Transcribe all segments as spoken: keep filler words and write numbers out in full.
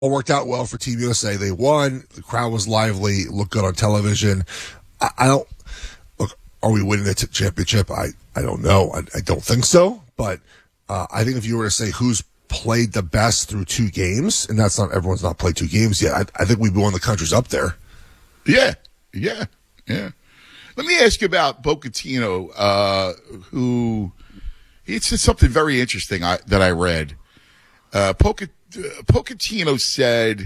worked out well for Team U S A. They won. The crowd was lively. Looked good on television. I, I don't look. Are we winning the t- championship? I, I don't know. I, I don't think so. But uh, I think if you were to say who's played the best through two games, and that's not everyone's not played two games yet. I, I think we've won the country's up there. Yeah, yeah, yeah. Let me ask you about Pochettino, uh, who he said something very interesting I, that I read. Uh, Poch- uh, Pochettino said,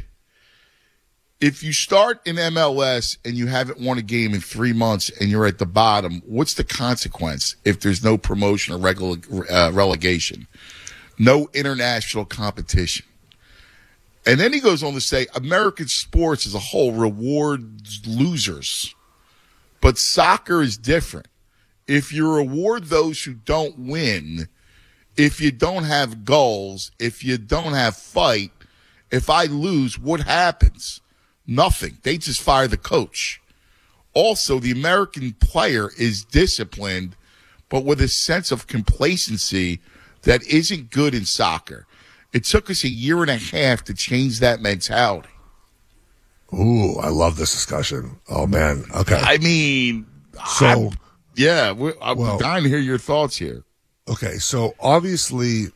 if you start in M L S and you haven't won a game in three months and you're at the bottom, what's the consequence if there's no promotion or regula- uh, relegation? No international competition. And then he goes on to say, American sports as a whole rewards losers. But soccer is different. If you reward those who don't win, if you don't have goals, if you don't have fight, if I lose, what happens? Nothing. They just fire the coach. Also, the American player is disciplined, but with a sense of complacency that isn't good in soccer. It took us a year and a half to change that mentality. Ooh, I love this discussion. Oh, man. Okay. I mean, so, I'm, yeah, we're, I'm well, dying to hear your thoughts here. Okay, so obviously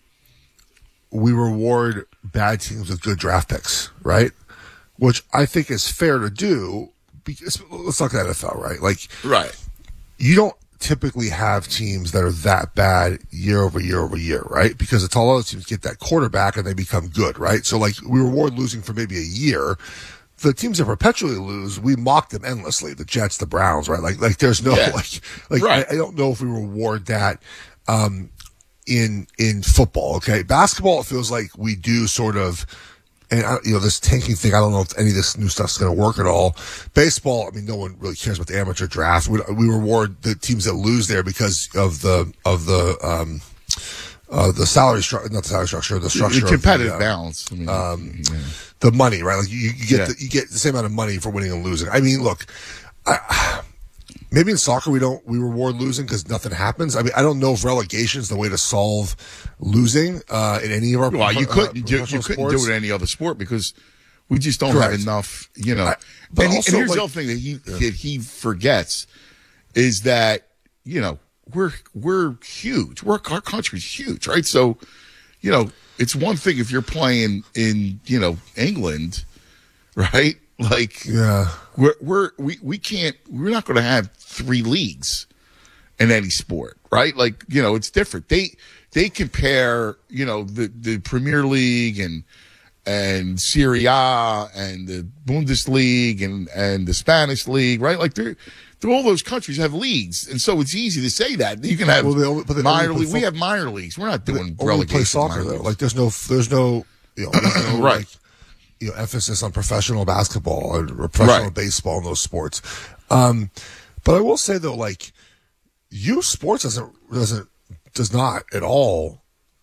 we reward bad teams with good draft picks, right? Which I think is fair to do. Because let's talk N F L, right? Like, right. You don't typically have teams that are that bad year over year over year, right? Because it's all other teams get that quarterback and they become good, right? So like we reward losing for maybe a year. The teams that perpetually lose, we mock them endlessly. The Jets, the Browns, right? Like, like there's no yeah. like, like right. I, I don't know if we reward that um, in in football. Okay, basketball, it feels like we do sort of. And, I, you know, this tanking thing, I don't know if any of this new stuff's going to work at all. Baseball, I mean, no one really cares about the amateur draft. We, we reward the teams that lose there because of the, of the, um, uh, the salary structure, not the salary structure, the structure. The competitive of the, uh, balance. I mean, um, yeah. the money, right? Like you, you get, yeah. the, you get the same amount of money for winning and losing. I mean, look, I, maybe in soccer we don't, we reward losing because nothing happens. I mean, I don't know if relegation is the way to solve losing, uh, in any of our, well, you couldn't, uh, do, you couldn't do it in any other sport because we just don't Correct. have enough, you know. I, but and, also, and here's like, the other thing that he, yeah. that he forgets is that, you know, we're, we're huge. We're, our country's huge, right? So, you know, it's one thing if you're playing in, you know, England, right? Like, yeah, we're, we're, we, we can't, we're not going to have three leagues in any sport, right? Like, you know, it's different. They, they compare, you know, the, the Premier League and, and Serie A and the Bundesliga and, and the Spanish league, right? Like they're, they're all those countries have leagues. And so it's easy to say that you can have well, they only, but they minor only league. We have minor leagues. We're not doing only relegation. Play soccer though. Like there's no, there's no, you know, there's no right. like, you know, emphasis on professional basketball or professional right. baseball in those sports. Um, but I will say though, like, youth sports doesn't, doesn't, does not at all,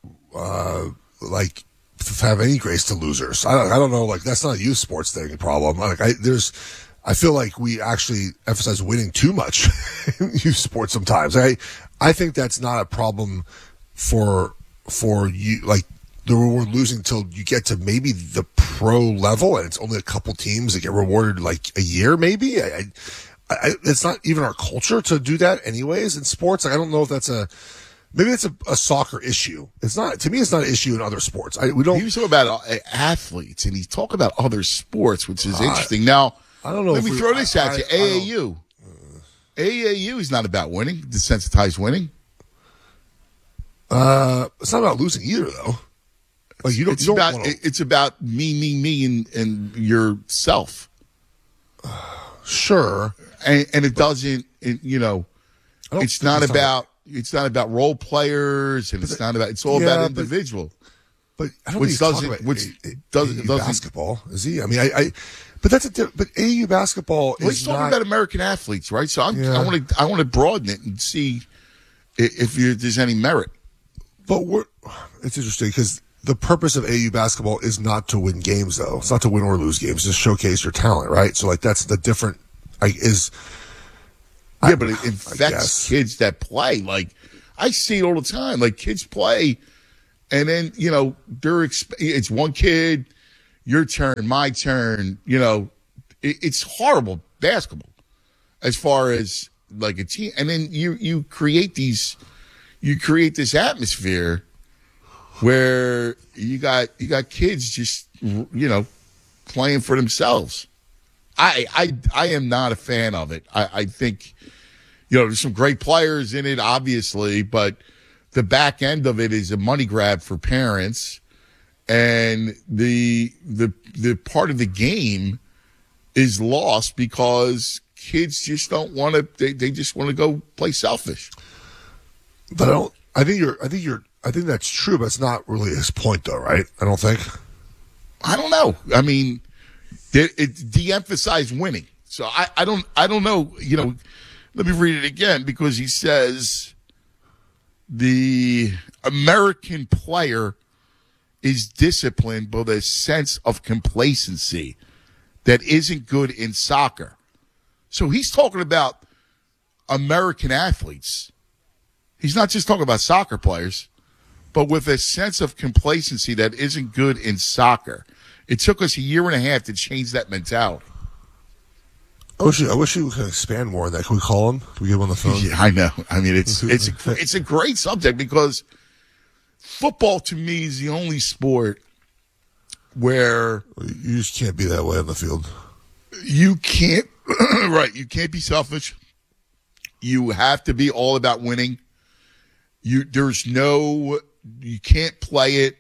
uh, like, have any grace to losers. I don't, I don't know, like, that's not a youth sports thing problem. Like, I, there's, I feel like we actually emphasize winning too much in youth sports sometimes. I, I think that's not a problem for, for you, like, the reward losing until you get to maybe the pro level and it's only a couple teams that get rewarded like a year, maybe. I, I, I, it's not even our culture to do that anyways in sports. Like, I don't know if that's a, maybe it's a, a soccer issue. It's not, to me, it's not an issue in other sports. I, we don't. He was talking about uh, athletes and he's talking about other sports, which is interesting. Now, I don't know. Let me we, throw this I, at I, you. A A U. A A U is not about winning, desensitized winning. Uh, it's not about losing either though. Like you don't, it's you don't about wanna... it's about me, me, me, and, and yourself. Sure, and, and it but, doesn't. It, you know, it's not it's about not... it's not about role players, and it's the, not about. It's all yeah, about individual. But, but I don't which think doesn't. About which a, a, doesn't, doesn't basketball is he? I mean, I. I but that's a. But A A U basketball well, is he's talking not... about American athletes, right? So I'm, yeah. I want to I want to broaden it and see if, if you, there's any merit. But we're, it's interesting because the purpose of A A U basketball is not to win games, though. It's not to win or lose games. It's to showcase your talent, right? So, like, that's the different, like, is. Yeah, I, but it infects kids that play. Like, I see it all the time. Like, kids play, and then, you know, they're, exp- it's one kid, your turn, my turn. You know, it, it's horrible basketball as far as like a team. And then you you create these, you create this atmosphere where you got you got kids just you know playing for themselves. I I I am not a fan of it. I, I think you know there's some great players in it, obviously, but the back end of it is a money grab for parents, and the the the part of the game is lost because kids just don't want to. They, they just want to go play selfish. But I don't. I think you're. I think you're. I think that's true, but it's not really his point, though, right? I don't think. I don't know. I mean, it, it de-emphasized winning. So I, I don't. I don't know. You know, let me read it again because he says the American player is disciplined with a sense of complacency that isn't good in soccer. So he's talking about American athletes. He's not just talking about soccer players, but with a sense of complacency that isn't good in soccer. It took us a year and a half to change that mentality. I wish you, I wish you could expand more on that. Can we call him? Can we get him on the phone? Yeah, I know. I mean, it's it's a, it's a great subject because football to me is the only sport where you just can't be that way on the field. You can't, right? You can't be selfish. You have to be all about winning. You there's no you can't play it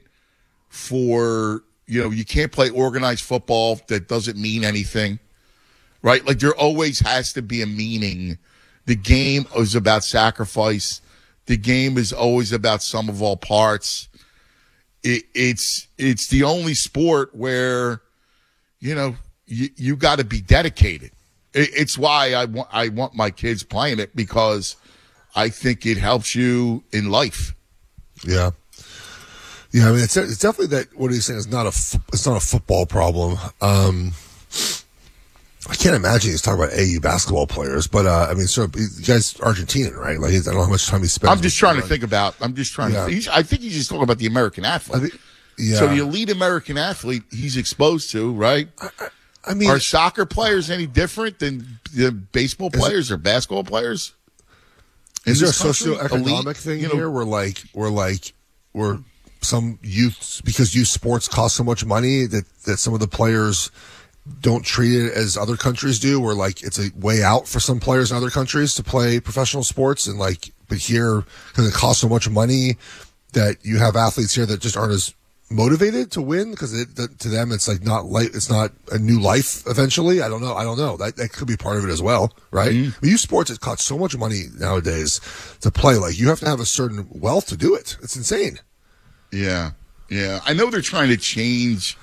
for you know you can't play organized football that doesn't mean anything, right? Like there always has to be a meaning. The game is about sacrifice. The game is always about sum of all parts. It, it's it's the only sport where you know you you got to be dedicated. It, it's why I want I want my kids playing it because I think it helps you in life. Yeah, yeah. I mean, it's it's definitely that. What he's saying is not a it's not a football problem. Um, I can't imagine he's talking about A U basketball players, but uh, I mean, so you guys Argentinian, right? Like, I don't know how much time he spends. I'm just trying to think about. I'm just trying yeah. to. He's, I think he's just talking about the American athlete. I think, yeah. So the elite American athlete he's exposed to, right? I, I, I mean, are soccer players any different than the baseball players or basketball players? Is there a socioeconomic elite, thing you know, here where like where like where some youth because youth sports cost so much money that, that some of the players don't treat it as other countries do, where like it's a way out for some players in other countries to play professional sports, and like but here because it costs so much money that you have athletes here that just aren't as motivated to win because to them it's like not like it's not a new life eventually. I don't know. I don't know. That that could be part of it as well, right? Mm-hmm. I mean, youth sports it costs so much money nowadays to play. Like you have to have a certain wealth to do it. It's insane. Yeah, yeah. I know they're trying to change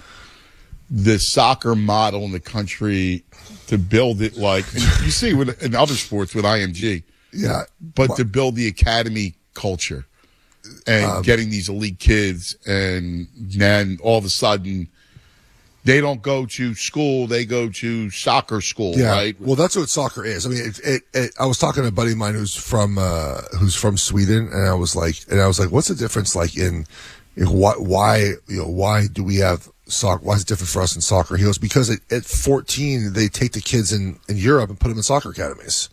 the soccer model in the country to build it like you see with in other sports with I M G. Yeah, but my, to build the academy culture. And um, getting these elite kids, and then all of a sudden, they don't go to school; they go to soccer school, yeah. right? Well, that's what soccer is. I mean, it, it, it, I was talking to a buddy of mine who's from uh, who's from Sweden, and I was like, and I was like, what's the difference? Like in, in why, why, you know, why do we have soccer? Why is it different for us in soccer? He goes, because at, at fourteen, they take the kids in in Europe and put them in soccer academies.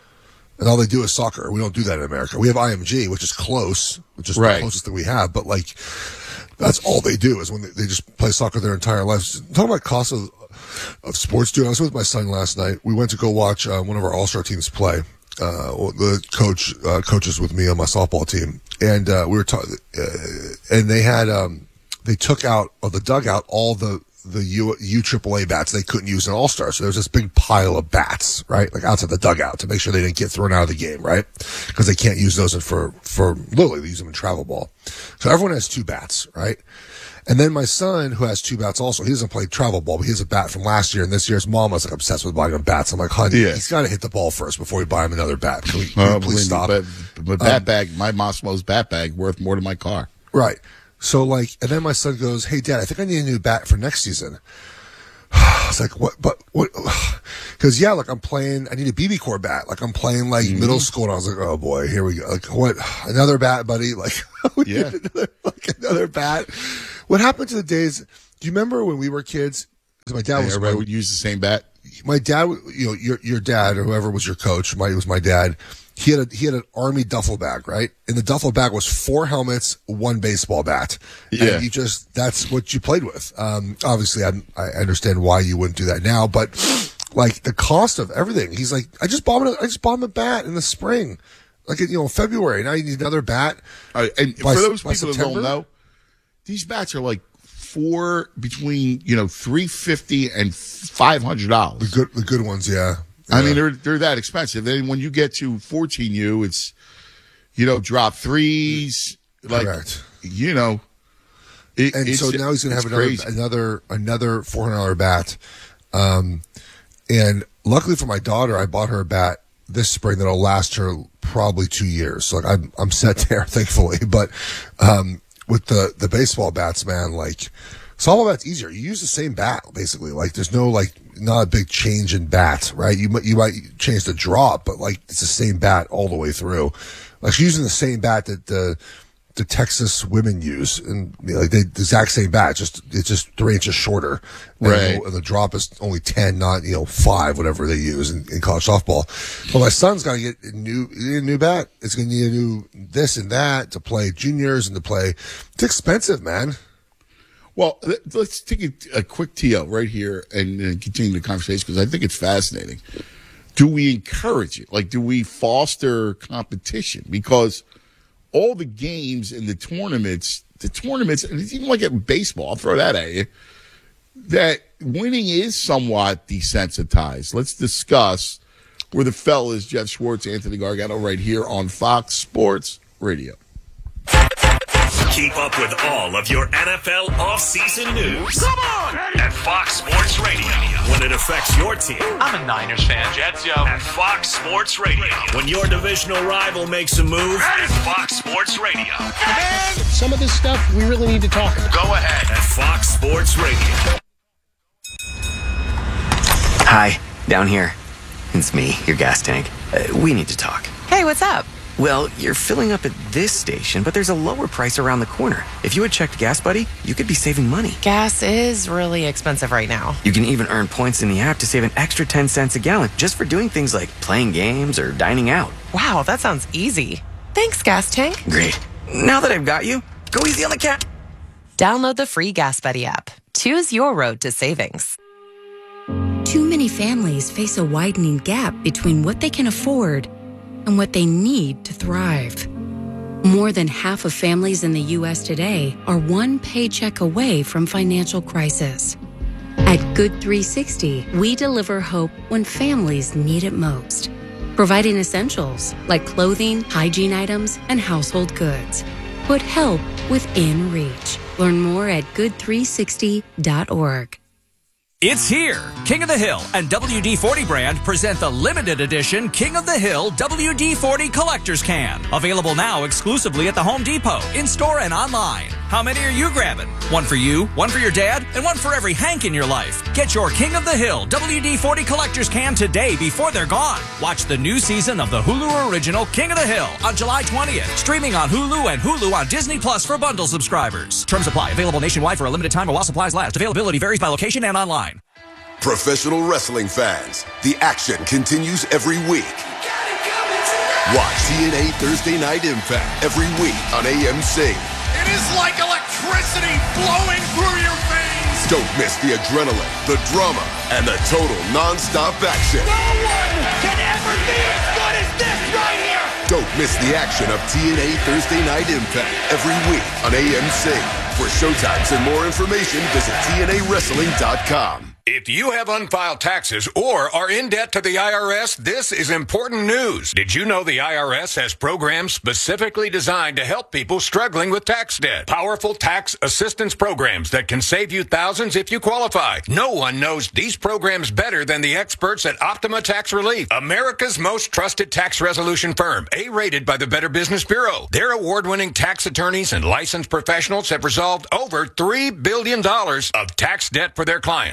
And all they do is soccer. We don't do that in America. We have I M G, which is close, which is right. the closest thing we have. But, like, that's all they do is when they, they just play soccer their entire lives. Talking about cost of, of sports, dude, I was with my son last night. We went to go watch uh, one of our all-star teams play. Uh, the coach uh, coaches with me on my softball team. And uh, we were talking, uh, and they had, um, they took out of the dugout all the, the U, U triple A bats they couldn't use in All-Star. So there was this big pile of bats, right? Like outside the dugout to make sure they didn't get thrown out of the game, right? Because they can't use those for, for literally they use them in travel ball. So everyone has two bats, right? And then my son, who has two bats also, he doesn't play travel ball, but he has a bat from last year. And this year's mom was like obsessed with buying him bats. I'm like, honey, yeah. he's got to hit the ball first before we buy him another bat. Can we, can uh, we please stop? But, but bat um, bag, my Mosmos bat bag worth more than my car. Right. So like, and then my son goes, hey dad, I think I need a new bat for next season. I was like, what, but what, cause yeah, like I'm playing, I need a B B core bat. Like I'm playing like mm-hmm. middle school and I was like, oh boy, here we go. Like what, another bat, buddy? Like, we yeah. need another, like another bat. What happened to the days, Do you remember when we were kids? Because my dad And was everybody my, would use the same bat. my dad. You know, your your dad or whoever was your coach. My was my dad. He had a he had an army duffel bag, right? And the duffel bag was four helmets, one baseball bat. Yeah. And you just that's what you played with. Um, obviously, I I understand why you wouldn't do that now, but like the cost of everything. He's like, I just bought him. A, I just bought him a bat in the spring, like you know, February. Now you need another bat. Uh, and By- for those by people that September? don't know, these bats are like four between you know three fifty and five hundred The dollars. good the good ones, yeah. I Yeah. mean, they're they're that expensive. Then when you get to fourteen U, it's you know drop threes, like Correct. you know. It, and it's, so now he's going to it's have another crazy. another another four hundred dollar bat. Um, and luckily for my daughter, I bought her a bat this spring that'll last her probably two years. So like I'm I'm set there, thankfully. But um, with the the baseball bats, man, like softball bat's easier. You use the same bat basically. Like there's no like not a big change in bat, right? You might you might change the drop, but like it's the same bat all the way through. Like she's using the same bat that the the Texas women use, and you know, like they, the exact same bat, just it's just three inches shorter, and Right. The, and the drop is only ten, not you know five, whatever they use in, in college softball. But my son's got to get a new a new bat. It's going to need a new this and that to play juniors and to play. It's expensive, man. Well, let- let's take a, a quick T O right here and uh, continue the conversation because I think it's fascinating. Do we encourage it? Like, do we foster competition? Because all the games and the tournaments, the tournaments, and it's even like at baseball, I'll throw that at you, that winning is somewhat desensitized. Let's discuss where the fellas, Jeff Schwartz, Anthony Gargano, right here on Fox Sports Radio. Keep up with all of your N F L offseason news. Come on! At Fox Sports Radio. When it affects your team. I'm a Niners fan. Jets, yo. At Fox Sports Radio. When your divisional rival makes a move. At Fox Sports Radio. Some of this stuff we really need to talk about. Go ahead. At Fox Sports Radio. Hi, down here. It's me, your gas tank. Uh, we need to talk. Hey, what's up? Well, you're filling up at this station, but there's a lower price around the corner. If you had checked Gas Buddy, you could be saving money. Gas is really expensive right now. You can even earn points in the app to save an extra ten cents a gallon just for doing things like playing games or dining out. Wow, that sounds easy. Thanks, Gas Tank. Great. Now that I've got you, go easy on the cat. Download the free Gas Buddy app. Choose your road to savings. Too many families face a widening gap between what they can afford and what they need to thrive. More than half of families in the U S today are one paycheck away from financial crisis. At Good three sixty, we deliver hope when families need it most, providing essentials like clothing, hygiene items, and household goods. Put help within reach. Learn more at good three sixty dot org. It's here. King of the Hill and W D forty brand present the limited edition King of the Hill W D forty Collector's Can. Available now exclusively at the Home Depot, in-store and online. How many are you grabbing? One for you, one for your dad, and one for every Hank in your life. Get your King of the Hill W D forty Collector's Can today before they're gone. Watch the new season of the Hulu original King of the Hill on July twentieth. Streaming on Hulu and Hulu on Disney Plus for bundle subscribers. Terms apply. Available nationwide for a limited time or while supplies last. Availability varies by location and online. Professional wrestling fans, the action continues every week. Watch T N A Thursday Night Impact every week on A M C. It is like electricity flowing through your veins. Don't miss the adrenaline, the drama, and the total non-stop action. No one can ever be as good as this right here. Don't miss the action of T N A Thursday Night Impact every week on A M C. For showtimes and more information, visit T N A wrestling dot com. If you have unfiled taxes or are in debt to the I R S, this is important news. Did you know the I R S has programs specifically designed to help people struggling with tax debt? Powerful tax assistance programs that can save you thousands if you qualify. No one knows these programs better than the experts at Optima Tax Relief, America's most trusted tax resolution firm, A-rated by the Better Business Bureau. Their award-winning tax attorneys and licensed professionals have resolved over three billion dollars of tax debt for their clients. One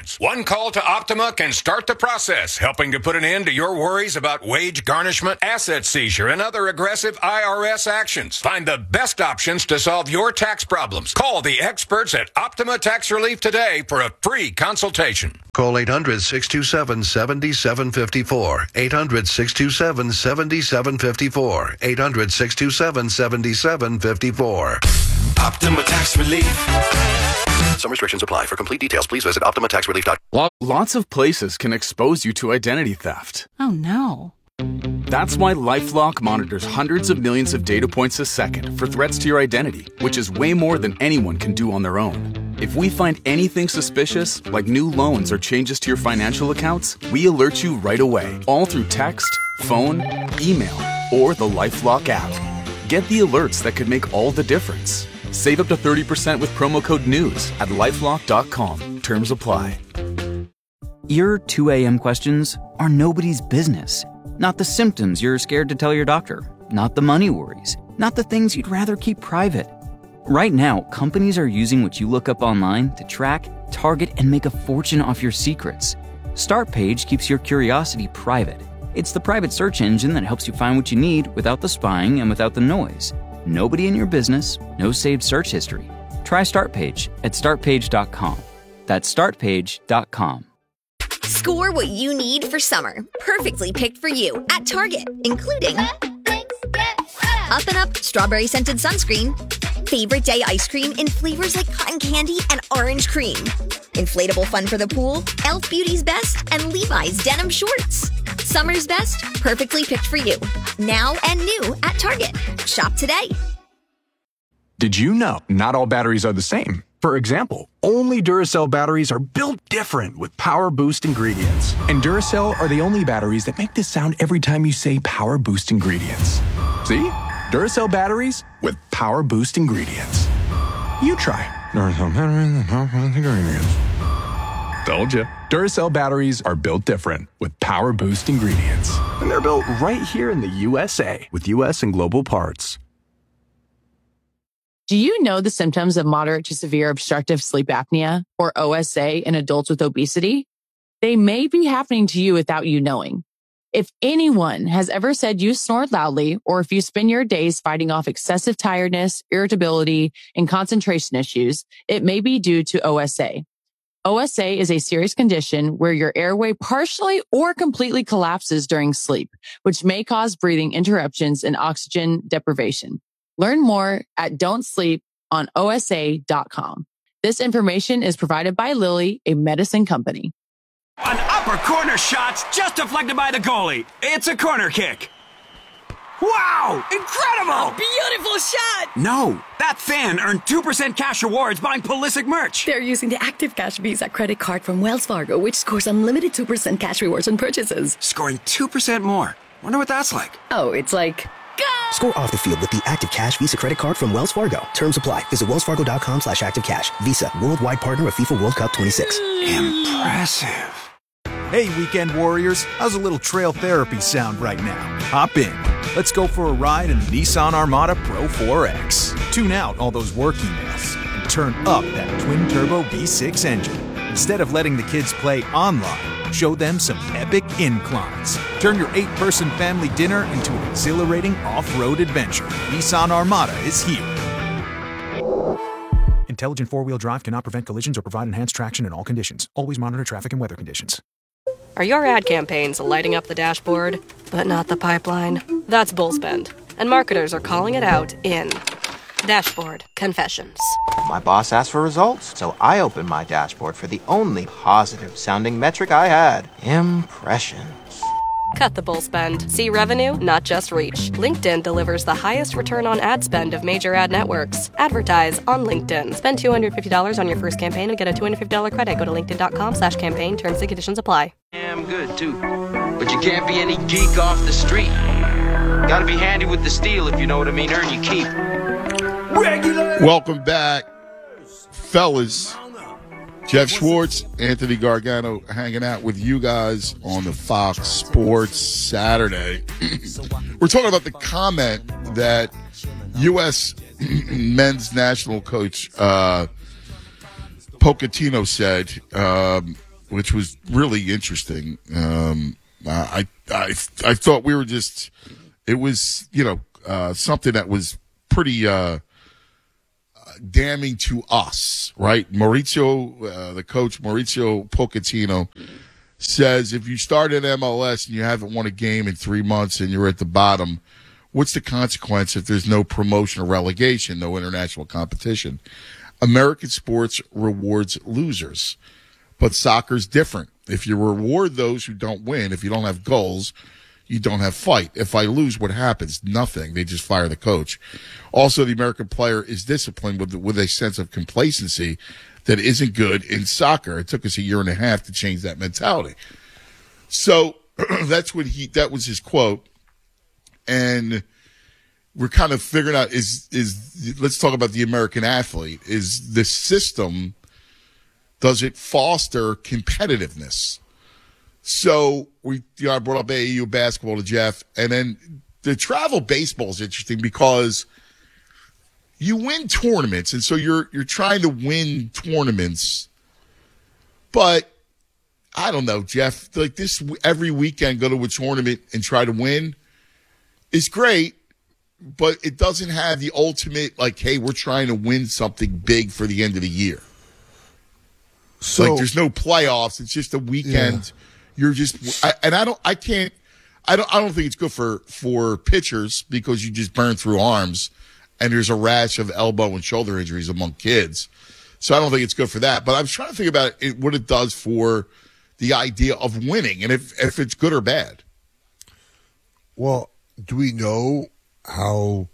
One call to Optima can start the process, helping to put an end to your worries about wage garnishment, asset seizure, and other aggressive I R S actions. Find the best options to solve your tax problems. Call the experts at Optima Tax Relief today for a free consultation. Call eight hundred, six two seven, seven seven five four. eight hundred, six two seven, seven seven five four. eight hundred, six two seven, seven seven five four. Optima Tax Relief. Some restrictions apply. For complete details, please visit optima tax relief dot com. Lots of places can expose you to identity theft. Oh, no. That's why LifeLock monitors hundreds of millions of data points a second for threats to your identity, which is way more than anyone can do on their own. If we find anything suspicious, like new loans or changes to your financial accounts, we alert you right away, all through text, phone, email, or the LifeLock app. Get the alerts that could make all the difference. Save up to thirty percent with promo code NEWS at lifelock dot com. Terms apply. Your two a.m. questions are nobody's business. Not the symptoms you're scared to tell your doctor. Not the money worries. Not the things you'd rather keep private. Right now, companies are using what you look up online to track, target, and make a fortune off your secrets. StartPage keeps your curiosity private. It's the private search engine that helps you find what you need without the spying and without the noise. Nobody in your business, no saved search history. Try StartPage at start page dot com. That's start page dot com. Score what you need for summer. Perfectly picked for you at Target, including Up and Up Strawberry Scented Sunscreen, Favorite Day Ice Cream in flavors like cotton candy and orange cream, Inflatable Fun for the Pool, Elf Beauty's Best, and Levi's Denim Shorts. Summer's best, perfectly picked for you. Now and new at Target. Shop today. Did you know not all batteries are the same? For example, only Duracell batteries are built different with Power Boost ingredients. And Duracell are the only batteries that make this sound every time you say Power Boost ingredients. See? Duracell batteries with Power Boost ingredients. You try. Duracell batteries with Power Boost ingredients. Told you. Duracell batteries are built different with Power Boost ingredients. And they're built right here in the U S A with U S and global parts. Do you know the symptoms of moderate to severe obstructive sleep apnea, or O S A, in adults with obesity? They may be happening to you without you knowing. If anyone has ever said you snore loudly, or if you spend your days fighting off excessive tiredness, irritability, and concentration issues, it may be due to O S A. O S A is a serious condition where your airway partially or completely collapses during sleep, which may cause breathing interruptions and oxygen deprivation. Learn more at don't sleep on O S A dot com. This information is provided by Lilly, a medicine company. An upper corner shot's just deflected by the goalie. It's a corner kick. Wow! Incredible! A beautiful shot! No, that fan earned two percent cash rewards buying Pulisic merch. They're using the Active Cash Visa credit card from Wells Fargo, which scores unlimited two percent cash rewards on purchases. Scoring two percent more. Wonder what that's like. Oh, it's like... Go! Score off the field with the Active Cash Visa credit card from Wells Fargo. Terms apply. Visit wells fargo dot com slash active cash. Visa, worldwide partner of FIFA World Cup twenty-six. Impressive. Hey, weekend warriors. How's a little trail therapy sound right now? Hop in. Let's go for a ride in the Nissan Armada Pro four X. Tune out all those work emails and turn up that twin-turbo V six engine. Instead of letting the kids play online, show them some epic inclines. Turn your eight-person family dinner into an exhilarating off-road adventure. Nissan Armada is here. Intelligent four-wheel drive cannot prevent collisions or provide enhanced traction in all conditions. Always monitor traffic and weather conditions. Are your ad campaigns lighting up the dashboard, but not the pipeline? That's Bullspend, and marketers are calling it out in Dashboard Confessions. My boss asked for results, so I opened my dashboard for the only positive-sounding metric I had: impressions. Cut the bull spend. See revenue, not just reach. LinkedIn delivers the highest return on ad spend of major ad networks. Advertise on LinkedIn. Spend two hundred fifty dollars on your first campaign and get a two hundred fifty dollars credit. Go to linkedin.com slash campaign. Terms and conditions apply. Damn good, too. But you can't be any geek off the street. Gotta be handy with the steel, if you know what I mean. Earn your keep. Regular. Welcome back, fellas. Jeff Schwartz, Anthony Gargano hanging out with you guys on the Fox Sports Saturday. We're talking about the comment that U S men's national coach uh, Pochettino said um, which was really interesting. Um, I, I, I thought we were just, it was, you know, uh, something that was pretty, uh, damning to us, right? Maurizio, uh, the coach, Maurizio Pochettino, says if you start in M L S and you haven't won a game in three months and you're at the bottom, what's the consequence if there's no promotion or relegation, no international competition? American sports rewards losers, but soccer's different. If you reward those who don't win, if you don't have goals, you don't have fight. If I lose, what happens? Nothing. They just fire the coach. Also, the American player is disciplined with with a sense of complacency that isn't good in soccer. It took us a year and a half to change that mentality. So that's what he. That was his quote, and we're kind of figuring out is is. Let's talk about the American athlete. Is the system? Does it foster competitiveness? So we, you know, I brought up A A U basketball to Jeff, and then the travel baseball is interesting because you win tournaments, and so you're you're trying to win tournaments. But I don't know, Jeff. Like this, every weekend go to a tournament and try to win is great, but it doesn't have the ultimate like, hey, we're trying to win something big for the end of the year. So like, there's no playoffs. It's just a weekend. Yeah. You're just, I, and I don't, I can't, I don't, I don't think it's good for, for pitchers because you just burn through arms and there's a rash of elbow and shoulder injuries among kids. So I don't think it's good for that. But I was trying to think about it, what it does for the idea of winning and if, if it's good or bad. Well, do we know how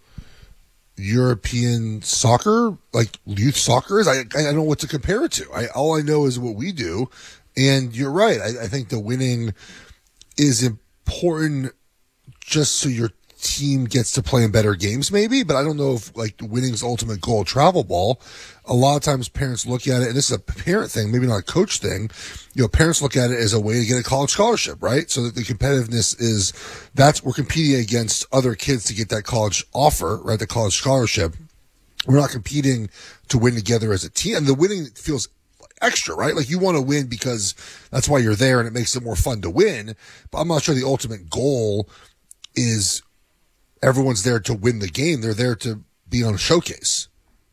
European soccer, like youth soccer is? I, I don't know what to compare it to. I, all I know is what we do. And you're right. I, I think the winning is important just so your team gets to play in better games maybe, but I don't know if like winning's ultimate goal, travel ball. A lot of times parents look at it, and this is a parent thing, maybe not a coach thing. You know, parents look at it as a way to get a college scholarship, right? So that the competitiveness is that's we're competing against other kids to get that college offer, right? The college scholarship. We're not competing to win together as a team. And the winning feels extra, right? Like you want to win because that's why you're there and it makes it more fun to win. But I'm not sure the ultimate goal is everyone's there to win the game. They're there to be on a showcase.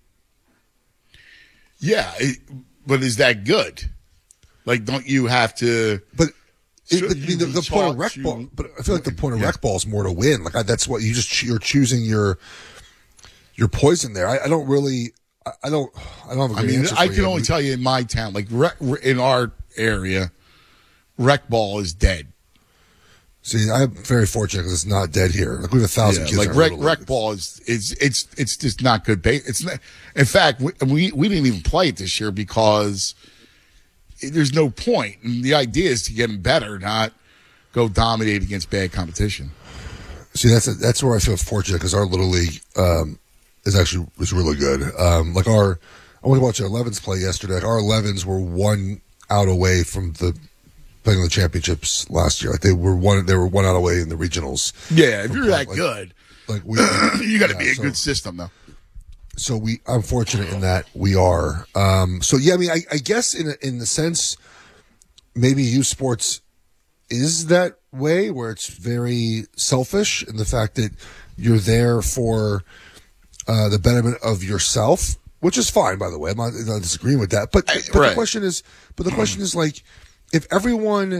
Yeah, it, but is that good? Like, don't you have to? But, it, but I mean, the, the point of rec to, ball. But I feel like the point of yeah. rec ball is more to win. Like I, that's what you just you're choosing your your poison there. I, I don't really. I don't. I don't have a good I mean, answer for I you. can only tell you in my town, like rec, in our area, rec ball is dead. See, I'm very fortunate because it's not dead here. Like we have a thousand yeah, kids. Like rec, rec ball is is it's it's just not good. Ba- it's not. In fact, we, we we didn't even play it this year because it, there's no point. And the idea is to get them better, not go dominate against bad competition. See, that's a, that's where I feel fortunate because our little league. Um, is actually was really good. Um, like our, I went to watch our elevens play yesterday. Like our elevens were one out away from the playing the championships last year. Like they were one, they were one out away in the regionals. Yeah, if you're play. that like, good, like we, you got to yeah, be a so, good system though. So we, I'm fortunate in that we are. Um, so yeah, I mean, I, I guess in a, in the sense, maybe youth sports is that way where it's very selfish in the fact that you're there for. Uh, the betterment of yourself, which is fine, by the way. I'm not, I'm not disagreeing with that. But, but right. the question is, but the question is like, if everyone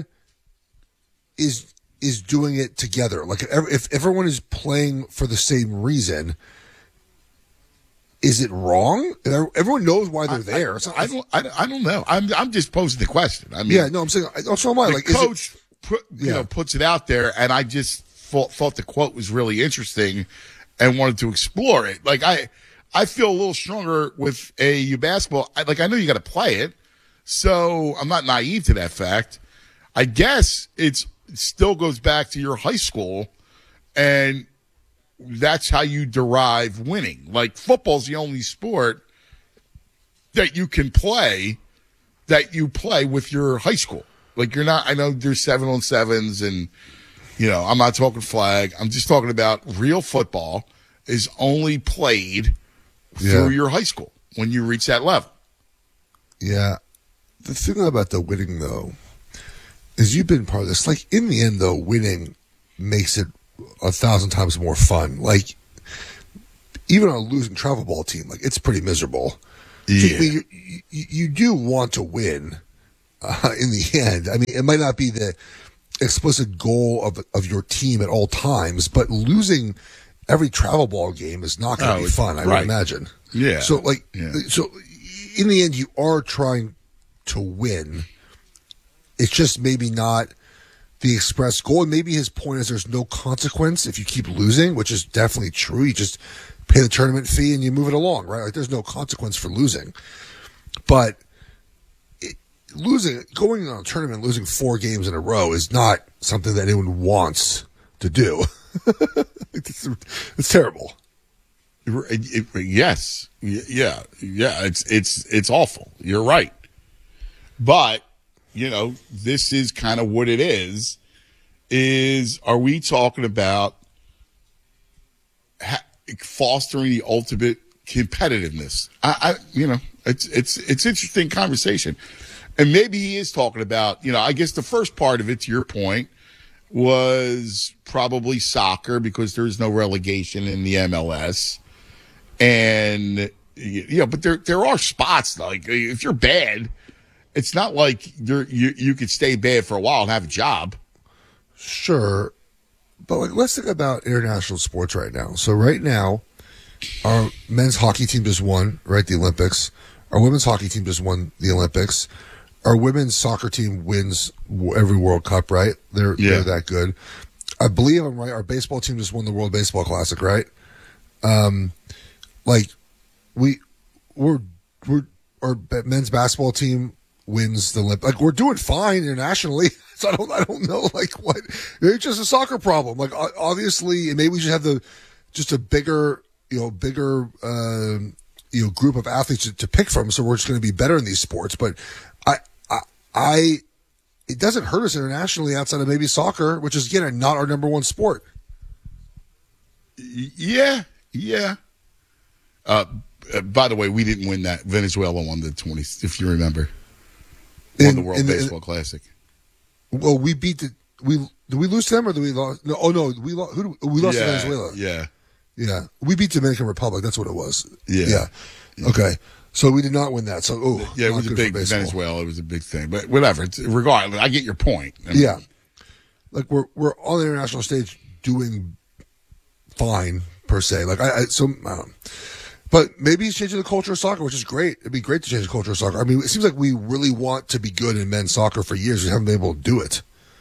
is is doing it together, like if, if everyone is playing for the same reason, is it wrong? Everyone knows why they're I, there. I, I don't. I, I don't know. I'm I'm just posing the question. I mean, yeah, no, I'm saying. Also, am I. The like, coach, is it, put, you yeah. know, puts it out there, and I just thought, thought the quote was really interesting. And wanted to explore it. Like I, I feel a little stronger with A A U basketball. I, like I know you got to play it, so I'm not naive to that fact. I guess it's it still goes back to your high school, and that's how you derive winning. Like football's the only sport that you can play that you play with your high school. Like you're not. I know there's seven on sevens and. You know, I'm not talking flag. I'm just talking about real football is only played yeah. through your high school when you reach that level. Yeah. the thing about the winning, though, is you've been part of this. Like, in the end, though, winning makes it a thousand times more fun. Like, even on a losing travel ball team, like, it's pretty miserable. Yeah. I mean, you, you, you do want to win uh, in the end. I mean, it might not be the explicit goal of of your team at all times, but losing every travel ball game is not going to Oh, be fun, I right. would imagine. Yeah. So, like, Yeah. so in the end, you are trying to win. It's just maybe not the express goal. And maybe his point is there's no consequence if you keep losing, which is definitely true. You just pay the tournament fee and you move it along, right? Like, there's no consequence for losing. But it, losing, going on a tournament, losing four games in a row is not something that anyone wants to do. it's, it's terrible. It, it, yes, Y- yeah, yeah. It's it's it's awful. You're right, but you know this is kind of what it is. Is are we talking about ha- fostering the ultimate competitiveness? I, I, you know, it's it's it's interesting conversation, and maybe he is talking about. You know, I guess the first part of it, to your point, was probably soccer because there's no relegation in the M L S. And, you know, but there there are spots, like, if you're bad, it's not like you're, you you could stay bad for a while and have a job. Sure. But, like, let's think about international sports right now. So right now, our men's hockey team just won, right, the Olympics. Our women's hockey team just won the Olympics. Our women's soccer team wins every World Cup, right? They're, Yeah. they're that good. I believe I'm right. Our baseball team just won the World Baseball Classic, right? Um, like we, we're we're our men's basketball team wins the Olymp. Like, we're doing fine internationally. So I don't I don't know, like, what. Maybe it's just a soccer problem. Like, o- obviously, and maybe we should have the just a bigger you know bigger um, you know group of athletes to, to pick from. So we're just going to be better in these sports. But I I. I it doesn't hurt us internationally outside of maybe soccer, which is, again, not our number one sport. Yeah, yeah. Uh, uh, by the way, we didn't win that. Venezuela won the twenty, if you remember. Won In- the World in the- Baseball Classic. Well, we beat the we did we lose to them or did we lost? No, oh no, we lost. Who do, we lost yeah, to Venezuela. Yeah, yeah, we beat Dominican Republic. That's what it was. Yeah. yeah. Okay, so we did not win that. So oh, yeah. It not was a good for big baseball. Venezuela. It was a big thing, but whatever. It's, regardless, I get your point. I mean, Yeah, like we're we're on the international stage doing fine per se. Like I, I so I don't know. But maybe he's changing the culture of soccer, which is great. It'd be great to change the culture of soccer. I mean, it seems like we really want to be good in men's soccer for years. We haven't been able to do it.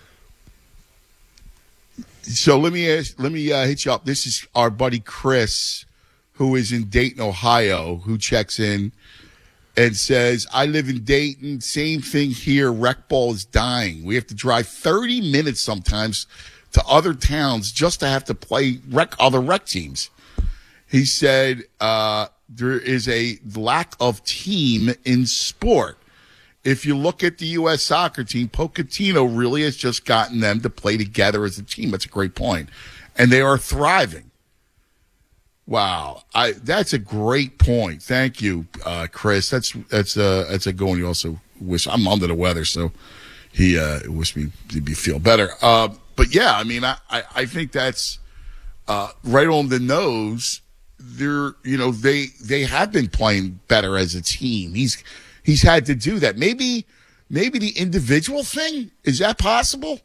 So let me ask, let me uh, hit you up. This is our buddy Chris, who is in Dayton, Ohio, who checks in and says, I live in Dayton. Same thing here. Rec ball is dying. We have to drive thirty minutes sometimes to other towns just to have to play rec other rec teams. He said uh, there is a lack of team in sport. If you look at the U S soccer team, Pochettino really has just gotten them to play together as a team. That's a great point. And they are thriving. Wow. I, that's a great point. Thank you, uh, Chris. That's, that's, uh, that's a good one. You also wish I'm under the weather. So he, uh, wished me to be feel better. Uh, but yeah, I mean, I, I, I think that's, uh, right on the nose. They're, you know, they, they have been playing better as a team. He's, he's had to do that. Maybe, maybe the individual thing, is that possible?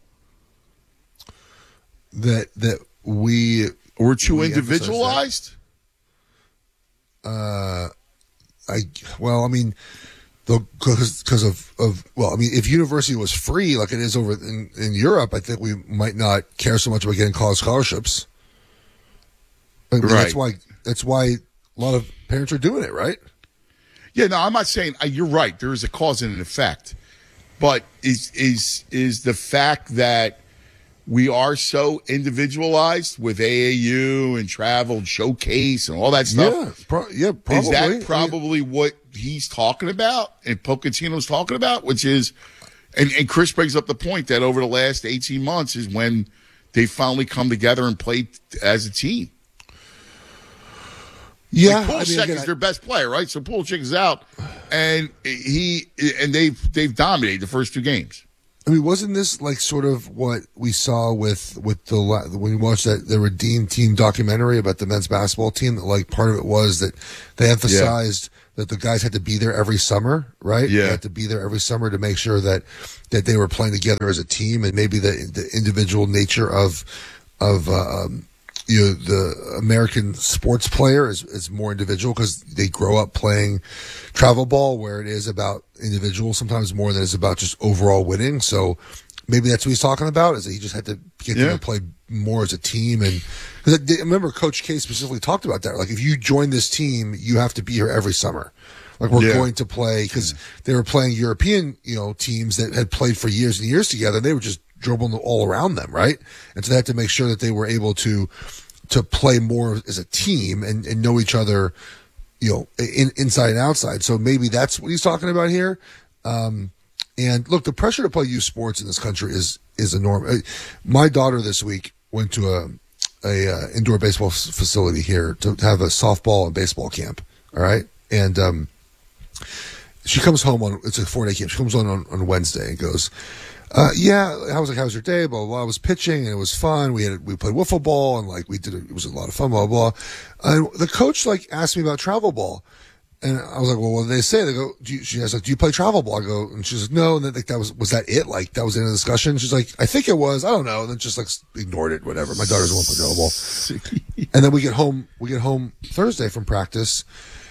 That, that we, We're too we individualized? Uh, I well, I mean, because because of of well, I mean, if university was free like it is over in, in Europe, I think we might not care so much about getting college scholarships. I mean, Right. That's why that's why a lot of parents are doing it, right? Yeah, no, I'm not saying uh, you're right. There is a cause and an effect, but is is is the fact that we are so individualized with A A U and travel and showcase and all that stuff? Yeah, pro- yeah, probably. Is that probably what he's talking about and Pochettino's talking about? Which is, and, and Chris brings up the point that over the last eighteen months is when they finally come together and play as a team. Yeah, like I mean, Pulisic again, is I- their best player, right? So Pulisic is out, and he and they've they've dominated the first two games. I mean, wasn't this like sort of what we saw with with the la- when we watched that the Redeem Team documentary about the men's basketball team? That like part of it was that they emphasized that the guys had to be there every summer, right? Yeah. They had to be there every summer to make sure that that they were playing together as a team, and maybe the the individual nature of of uh, um, you know the American sports player is is more individual because they grow up playing travel ball, where it is about individual sometimes more than it's about just overall winning. So maybe that's what he's talking about, is that he just had to get Yeah. them to play more as a team. And cause I remember Coach K specifically talked about that. Like, if you join this team, you have to be here every summer. Like, we're Yeah. going to play, because they were playing European, you know, teams that had played for years and years together. They were just dribbling all around them, right? And so they had to make sure that they were able to to play more as a team and, and know each other, you know, in, inside and outside. So maybe that's what he's talking about here. Um, and look, the pressure to play youth sports in this country is is enormous. My daughter this week went to a a uh, indoor baseball f- facility here to have a softball and baseball camp. All right, and um, she comes home on it's a four day camp. She comes on, on on Wednesday and goes, Uh, yeah, I was like, how was your day? Blah, blah, blah. I was pitching and it was fun. We had, we played wiffle ball and like we did, it was a lot of fun, blah, blah, blah. And the coach like asked me about travel ball. And I was like, well, what did they say? They go, do you, she was like, do you play travel ball? I go, and she's like, no. And then like, that was, was that it? Like, that was the end of the discussion. She's like, I think it was. I don't know. And then just like ignored it, whatever. My daughter's the one play travel ball. And then we get home, we get home Thursday from practice.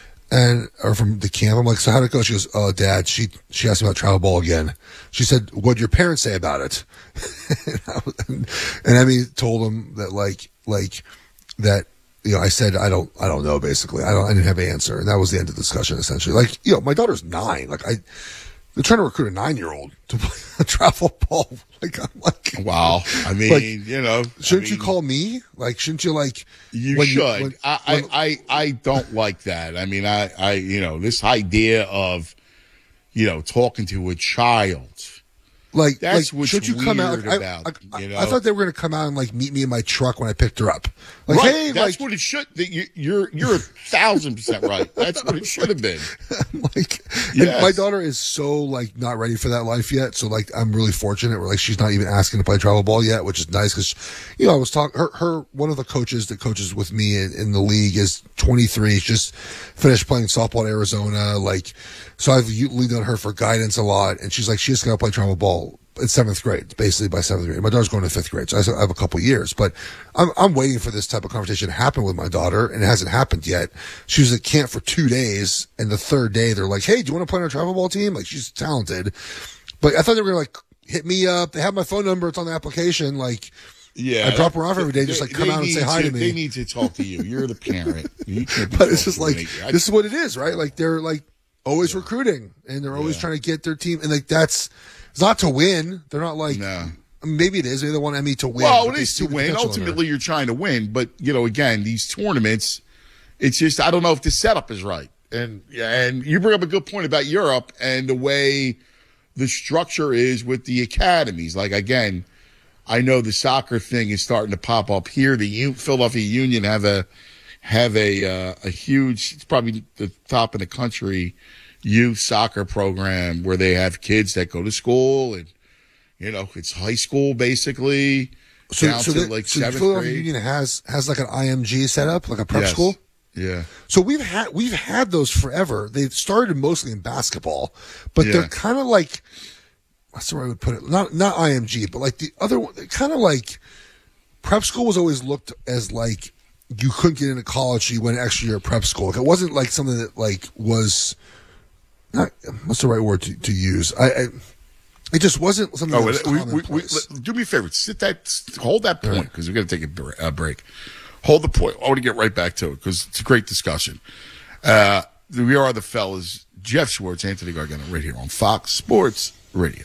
And or from the camp, I'm like, so how'd it go? She goes, oh, Dad, she she asked me about travel ball again. She said, what'd your parents say about it? and, I was, and Emmy told him that like like that you know I said I don't I don't know basically I don't I didn't have an answer, and that was the end of the discussion essentially. Like, you know, my daughter's nine. Like I. They're trying to recruit a nine-year-old to play travel ball. Like, I'm like, wow. I mean, like, you know, shouldn't I mean, you call me? Like, shouldn't you like? You when should. when- I, when- I, I, I don't like that. I mean, I, I, you know, this idea of, you know, talking to a child. Like, That's like, what's should you come out? weird Like, about, I, I, you know? I thought they were going to come out and like meet me in my truck when I picked her up. Like, right. hey, That's like, what it should. That you, you're, you're a thousand percent right. That's what it should have been. like, and Yes. my daughter is so like not ready for that life yet. So like, I'm really fortunate. Where like she's not even asking to play travel ball yet, which is nice because, you know, I was talking. Her, her, one of the coaches that coaches with me in, in the league is twenty-three. She's just finished playing softball in Arizona. Like, so I've leaned on her for guidance a lot, and she's like, she just got to play travel ball. It's seventh grade, basically by seventh grade. My daughter's going to fifth grade, so I have a couple years. But I'm I'm waiting for this type of conversation to happen with my daughter, and it hasn't happened yet. She was at camp for two days, and the third day they're like, "Hey, do you want to play on our travel ball team?" Like, she's talented, but I thought they were gonna like hit me up. They have my phone number; it's on the application. Like, Yeah, I drop her off every day, just They- like come they out and need say hi to me. They need to talk to you. You're the parent. You can't be But it's just talking like to me. I- this is what it is, right? Like they're like always recruiting, and they're always trying to get their team, and like that's it's not to win. They're not like maybe it is. Maybe they want Emmy to win. Well, but it they is see to the win. potential in her. Ultimately, you're trying to win, but you know, again, these tournaments, it's just I don't know if the setup is right. And and you bring up a good point about Europe and the way the structure is with the academies. Like again, I know the soccer thing is starting to pop up here. The U- Philadelphia Union have a have a uh, a huge, it's probably the top in the country, youth soccer program where they have kids that go to school and. You know, it's high school basically So, down so to the, like so seventh Philadelphia grade. Union has has like an I M G set up, like a prep Yes. school. Yeah. So we've had we've had those forever. They've started mostly in basketball, but Yeah. they're kind of like what's the way I would put it? Not not I M G, but like the other one. Kind of like prep school was always looked as like you couldn't get into college, so you went an extra year at prep school. Like, it wasn't like something that like was not what's the right word to, to use. I, I it just wasn't something. Oh, that was we, we, we, commonplace. let- do me a favor. Sit that, hold that point because we're going to take a br- a break. Hold the point. I want to get right back to it because it's a great discussion. Uh, we are the fellas, Jeff Schwartz, Anthony Gargano, right here on Fox Sports Radio.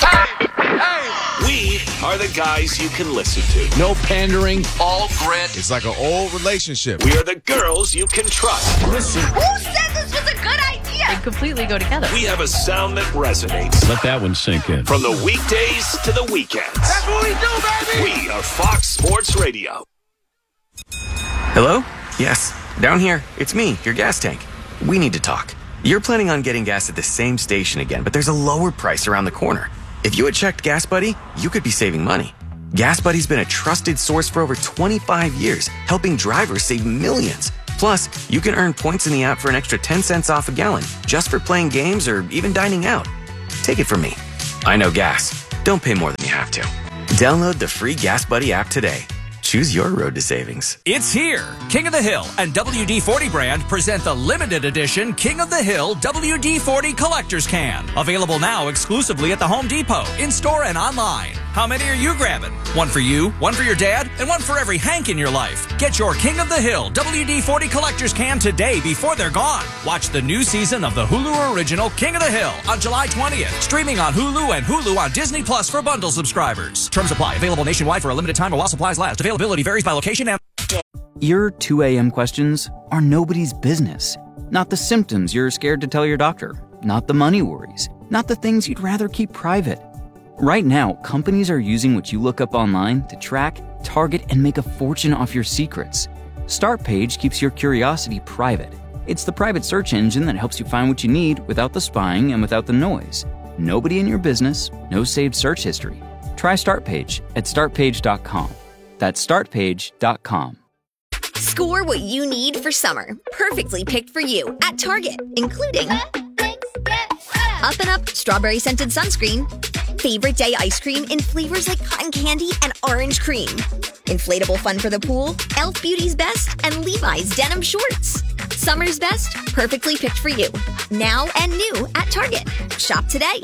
We are the guys you can listen to. No pandering, all grit. It's like an old relationship. We are the girls you can trust. Listen. Who said this was a good idea? They completely go together. We have a sound that resonates. Let that one sink in. From the weekdays to the weekends. That's what we do, baby! We are Fox Sports Radio. Hello? Yes. Down here, it's me, your gas tank. We need to talk. You're planning on getting gas at the same station again, but there's a lower price around the corner. If you had checked Gas Buddy, you could be saving money. Gas Buddy's been a trusted source for over twenty-five years, helping drivers save millions. Plus, you can earn points in the app for an extra ten cents off a gallon, just for playing games or even dining out. Take it from me. I know gas. Don't pay more than you have to. Download the free Gas Buddy app today. Choose your road to savings. It's here. King of the Hill and W D forty brand present the limited edition King of the Hill W D forty Collector's Can. Available now exclusively at the Home Depot, in-store and online. How many are you grabbing? One for you, one for your dad, and one for every Hank in your life. Get your King of the Hill W D forty Collector's Can today before they're gone. Watch the new season of the Hulu original King of the Hill on July twentieth. Streaming on Hulu and Hulu on Disney Plus for bundle subscribers. Terms apply. Available nationwide for a limited time or while supplies last. Availability varies by location and... Your two a.m. questions are nobody's business. Not the symptoms you're scared to tell your doctor. Not the money worries. Not the things you'd rather keep private. Right now, companies are using what you look up online to track, target, and make a fortune off your secrets. StartPage keeps your curiosity private. It's the private search engine that helps you find what you need without the spying and without the noise. Nobody in your business, no saved search history. Try StartPage at start page dot com. That's start page dot com. Score what you need for summer, perfectly picked for you at Target, including Up and Up Strawberry Scented Sunscreen, Favorite Day Ice Cream in flavors like cotton candy and orange cream, Inflatable Fun for the Pool, e l f Beauty's Best, and Levi's Denim Shorts. Summer's best, perfectly picked for you. Now and new at Target. Shop today.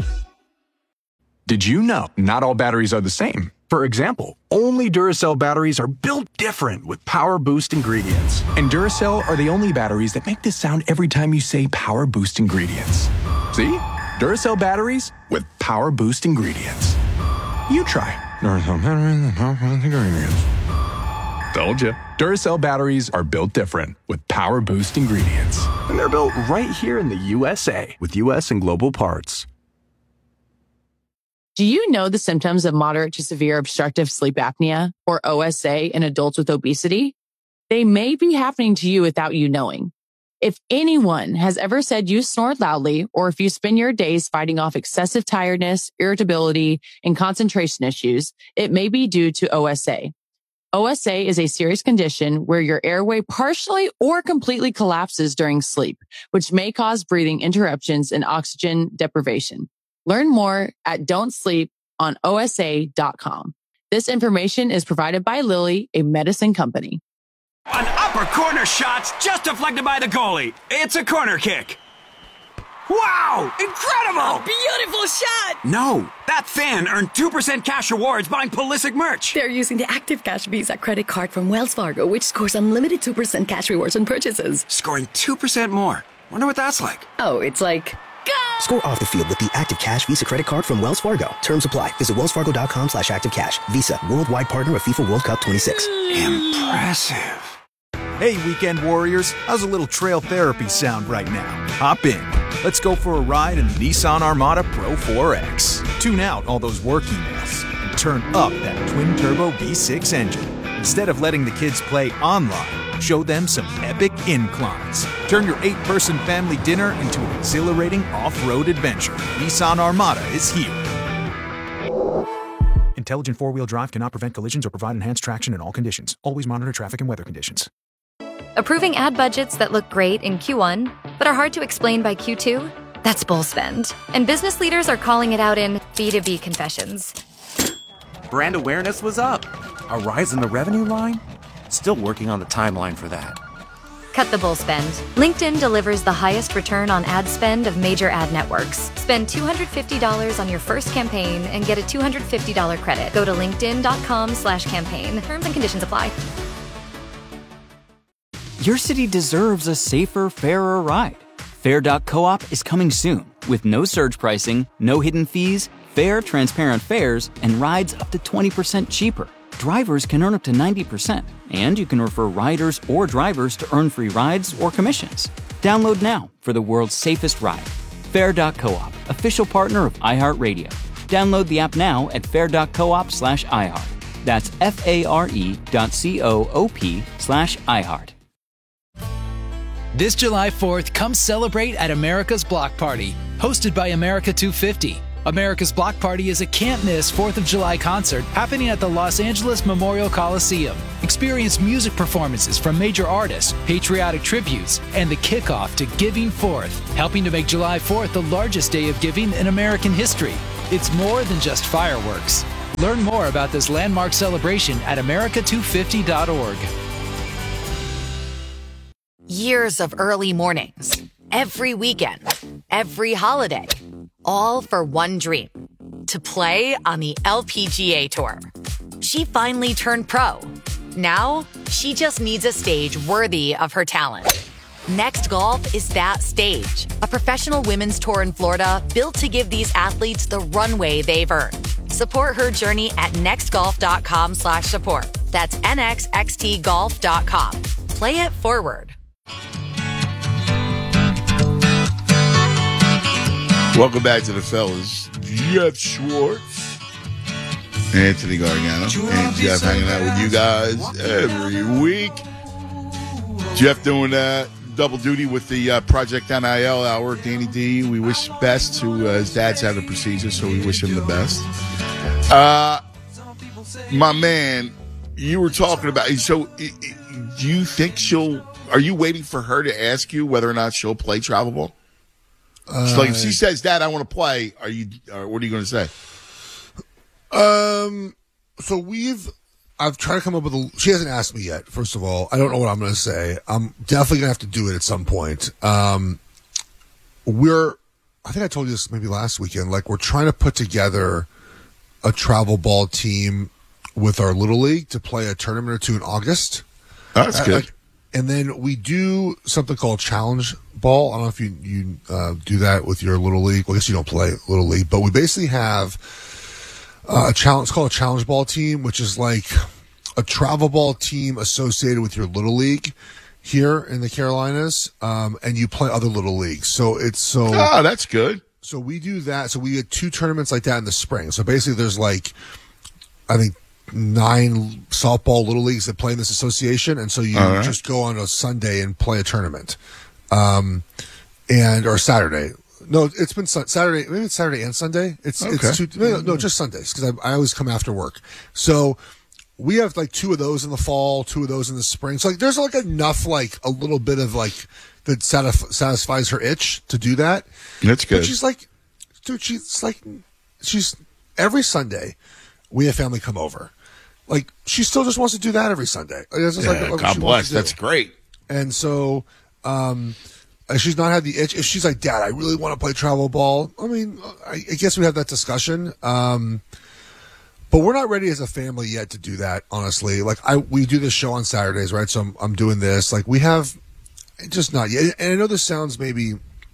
Did you know not all batteries are the same? For example, only Duracell batteries are built different with Power Boost ingredients. And Duracell are the only batteries that make this sound every time you say Power Boost ingredients. See? Duracell batteries with Power Boost ingredients. You try. Duracell batteries with Power Boost ingredients. Told you. Duracell batteries are built different with Power Boost ingredients. And they're built right here in the U S A with U S and global parts. Do you know the symptoms of moderate to severe obstructive sleep apnea, or O S A, in adults with obesity? They may be happening to you without you knowing. If anyone has ever said you snore loudly, or if you spend your days fighting off excessive tiredness, irritability, and concentration issues, it may be due to O S A. O S A is a serious condition where your airway partially or completely collapses during sleep, which may cause breathing interruptions and oxygen deprivation. Learn more at don't sleep on O S A dot com. This information is provided by Lilly, a medicine company. An upper corner shot's just deflected by the goalie. It's a corner kick. Wow! Incredible! A beautiful shot! No, that fan earned two percent cash rewards buying Pulisic merch. They're using the Active Cash Visa credit card from Wells Fargo, which scores unlimited two percent cash rewards on purchases. Scoring two percent more. Wonder what that's like. Oh, it's like... Go! Score off the field with the Active Cash Visa credit card from Wells Fargo. Terms apply. Visit wells fargo dot com slash active cash. Visa, worldwide partner of FIFA World Cup twenty-six. Impressive. Hey, weekend warriors, how's a little trail therapy sound right now? Hop in. Let's go for a ride in the Nissan Armada Pro four X. Tune out all those work emails and turn up that twin-turbo V six engine. Instead of letting the kids play online, show them some epic inclines. Turn your eight-person family dinner into an exhilarating off-road adventure. Nissan Armada is here. Intelligent four-wheel drive cannot prevent collisions or provide enhanced traction in all conditions. Always monitor traffic and weather conditions. Approving ad budgets that look great in Q one, but are hard to explain by Q two? That's bull spend. And business leaders are calling it out in B two B confessions. Brand awareness was up. A rise in the revenue line? Still working on the timeline for that. Cut the bull spend. LinkedIn delivers the highest return on ad spend of major ad networks. Spend two hundred fifty dollars on your first campaign and get a two hundred fifty dollars credit. Go to linkedin dot com slash campaign. Terms and conditions apply. Your city deserves a safer, fairer ride. Fair dot coop is coming soon with no surge pricing, no hidden fees, fair, transparent fares, and rides up to twenty percent cheaper. Drivers can earn up to ninety percent, and you can refer riders or drivers to earn free rides or commissions. Download now for the world's safest ride. Fair dot coop, official partner of iHeartRadio. Download the app now at fair dot coop slash iHeart. That's F A R E dot C O O P slash iHeart. This July fourth, come celebrate at America's Block Party, hosted by America two fifty. America's Block Party is a can't-miss fourth of July concert happening at the Los Angeles Memorial Coliseum. Experience music performances from major artists, patriotic tributes, and the kickoff to Giving Fourth, helping to make July fourth the largest day of giving in American history. It's more than just fireworks. Learn more about this landmark celebration at America two fifty dot org. Years of early mornings, every weekend, every holiday, all for one dream, to play on the L P G A Tour. She finally turned pro. Now, she just needs a stage worthy of her talent. Next Golf is that stage, a professional women's tour in Florida built to give these athletes the runway they've earned. Support her journey at nextgolf.com slash support. That's nxxt golf dot com. Play it forward. Welcome back to the fellas. Jeff Schwartz, Anthony Gargano, and Jeff hanging out with you guys every week. Jeff doing uh, double duty with the uh, Project N I L hour. Danny D, we wish best to uh, his dad's had a procedure, so we wish him the best. Uh, my man, you were talking about, so do you think she'll, are you waiting for her to ask you whether or not she'll play travel ball? Uh, So like if she says, "Dad, I want to play," are you? Or what are you going to say? Um. So we've, I've tried to come up with a. She hasn't asked me yet. First of all, I don't know what I'm going to say. I'm definitely going to have to do it at some point. Um. We're, I think I told you this maybe last weekend. Like we're trying to put together a travel ball team with our little league to play a tournament or two in August. That's Uh, good. like, and then we do something called challenge ball. I don't know if you you uh, do that with your little league. Well, I guess you don't play little league, but we basically have uh, a challenge. It's called a challenge ball team, which is like a travel ball team associated with your little league here in the Carolinas, um, and you play other little leagues. So it's so Oh, that's good. So we do that. So we get two tournaments like that in the spring. So basically, there's like I think. nine softball little leagues that play in this association, and so you All right. just go on a Sunday and play a tournament, um, and or Saturday. No, it's been Sun- Saturday. Maybe it's Saturday and Sunday. It's Okay. it's two, no, no, just Sundays because I, I always come after work. So we have like two of those in the fall, two of those in the spring. So like there's like enough, like a little bit of like that satisf- satisfies her itch to do that. That's good. But she's like, dude, she's like, she's every Sunday we have family come over. Like, she still just wants to do that every Sunday. It's just Yeah, like, like what God she bless. wants to do. That's great. And so, um, uh, she's not had the itch. If she's like, Dad, I really want to play travel ball. I mean, I, I guess we have that discussion. Um, but we're not ready as a family yet to do that, honestly. Like, I, we do this show on Saturdays, right? So I'm, I'm doing this. Like, we have just not yet. And I know this sounds maybe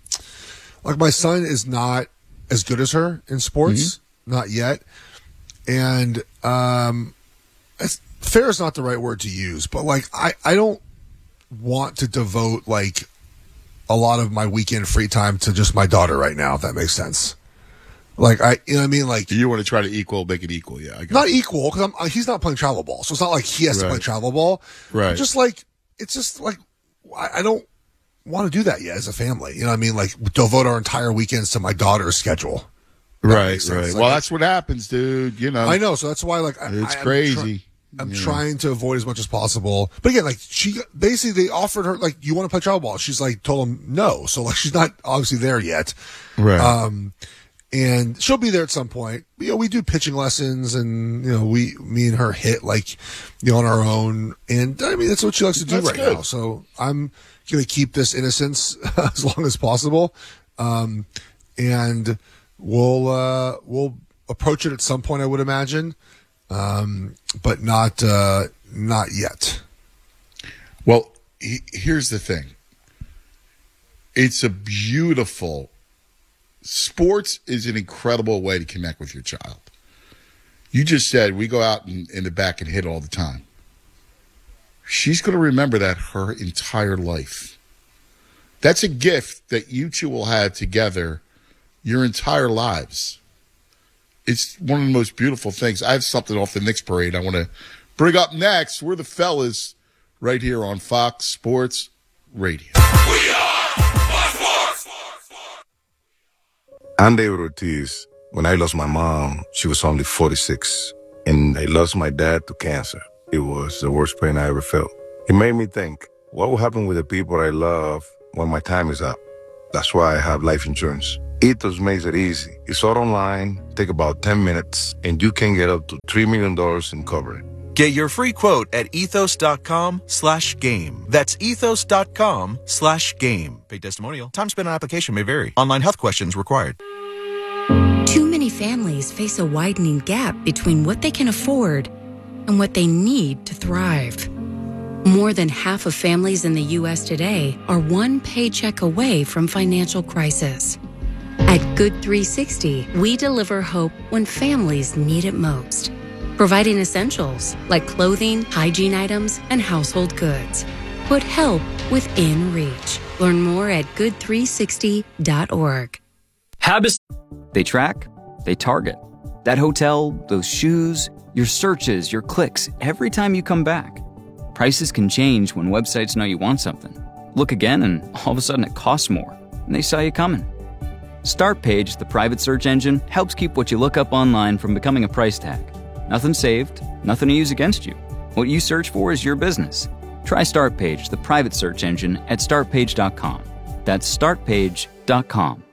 like my son is not as good as her in sports, Mm-hmm. not yet. And, um, it's, fair is not the right word to use, but like I, I don't want to devote like a lot of my weekend free time to just my daughter right now, if that makes sense. Like I, you know what I mean? Like you want to try to equal, make it equal, yeah. I got not it. equal because I'm he's not playing travel ball, so it's not like he has to Right. play travel ball. Right. Just like it's just like I, I don't want to do that yet as a family. You know what I mean? Like devote our entire weekends to my daughter's schedule. That Right, makes sense. right. Like, well, that's what happens, dude. You know, I know, so that's why like I, it's I, I'm crazy. try- I'm Yeah. trying to avoid as much as possible. But again, like she basically they offered her like, you want to play travel ball? She's like told them no. So like she's not obviously there yet. Right. Um, and she'll be there at some point. You know, we do pitching lessons, and you know, we me and her hit like you know on our own. And I mean, that's what she likes to do That's right good. now. So I'm gonna keep this innocence as long as possible. Um, and we'll uh, we'll approach it at some point, I would imagine. Um, but not, uh, not yet. Well, he, here's the thing. It's a beautiful sports is an incredible way to connect with your child. You just said we go out in, in the back and hit all the time. She's going to remember that her entire life. That's a gift that you two will have together your entire lives. It's one of the most beautiful things. I have something off the Knicks parade I want to bring up next. We're the fellas right here on Fox Sports Radio. I'm David Ortiz. When I lost my mom, she was only forty-six. And I lost my dad to cancer. It was the worst pain I ever felt. It made me think, what will happen with the people I love when my time is up? That's why I have life insurance. Ethos makes it easy. It's all online, take about ten minutes, and you can get up to three million dollars in coverage. Get your free quote at ethos.com slash game. That's ethos.com slash game. Paid testimonial. Time spent on application may vary. Online health questions required. Too many families face a widening gap between what they can afford and what they need to thrive. More than half of families in the U S today are one paycheck away from financial crisis. At Good three sixty, we deliver hope when families need it most, providing essentials like clothing, hygiene items, and household goods. Put help within reach. Learn more at good three sixty dot org. Habits. They track, they target. That hotel, those shoes, your searches, your clicks, every time you come back. Prices can change when websites know you want something. Look again and all of a sudden it costs more, and they saw you coming. StartPage, the private search engine, helps keep what you look up online from becoming a price tag. Nothing saved, nothing to use against you. What you search for is your business. Try StartPage, the private search engine, at start page dot com. That's start page dot com.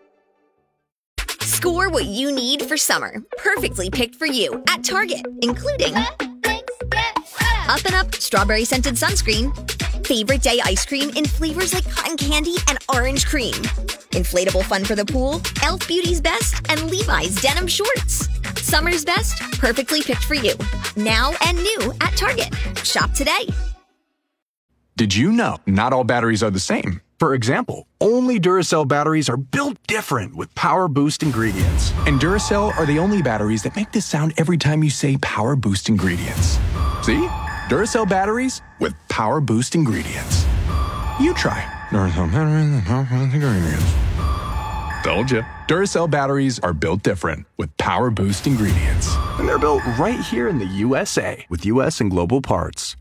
Score what you need for summer, perfectly picked for you at Target, including Up and Up Strawberry Scented Sunscreen, Favorite Day Ice Cream in flavors like cotton candy and orange cream, Inflatable Fun for the Pool, e l f Beauty's Best, and Levi's Denim Shorts. Summer's best, perfectly picked for you. Now and new at Target. Shop today. Did you know not all batteries are the same? For example, only Duracell batteries are built different with Power Boost ingredients. And Duracell are the only batteries that make this sound every time you say Power Boost ingredients. See? Duracell batteries with Power Boost ingredients. You try. Duracell batteries with Power Boost ingredients. Told you. Duracell batteries are built different with Power Boost ingredients. And they're built right here in the U S A with U S and global parts.